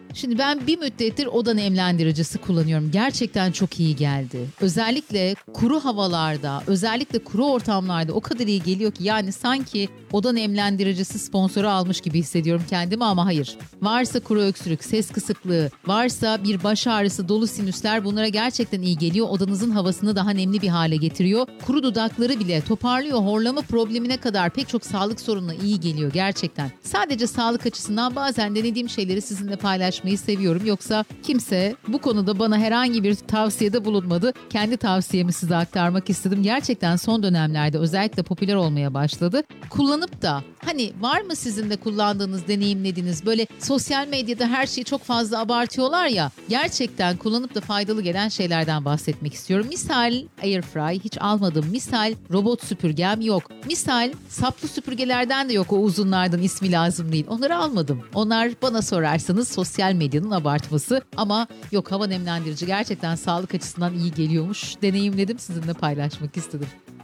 Şimdi ben bir müddettir oda nemlendiricisi kullanıyorum. Gerçekten çok iyi geldi. Özellikle kuru havalarda, özellikle kuru ortamlarda o kadar iyi geliyor ki yani sanki oda nemlendiricisi sponsoru almış gibi hissediyorum kendimi ama hayır. Varsa kuru öksürük, ses kısıklığı, varsa bir baş ağrısı, dolu sinüsler bunlara gerçekten iyi geliyor. Odanızın havasını daha nemli bir hale getiriyor. Kuru dudakları bile toparlıyor. Horlama problemine kadar pek çok sağlık sorununa iyi geliyor gerçekten. Sadece sağlık açısından bazen denediğim şeyleri sizinle paylaşmayı seviyorum. Yoksa kimse bu konuda bana herhangi bir tavsiyede bulunmadı. Kendi tavsiyemi size aktarmak istedim. Gerçekten son dönemlerde özellikle popüler olmaya başladı. Kullanıp da hani var mı sizin de kullandığınız, deneyimlediğiniz böyle sosyal medyada her şeyi çok fazla abartıyorlar ya. Gerçekten kullanıp da faydalı gelen şeylerden bahsetmek istiyorum. Misal Airfry hiç almadım. Misal robot süpürgem yok. Misal saplı süpürgelerden de yok, o uzunlardan ismi lazım değil. Onları almadım. Onlar bana sorarsanız sosyal medyanın abartması ama yok, hava nemlendirici gerçekten sağlık açısından iyi geliyormuş. Deneyimledim, sizinle paylaşmak istedim.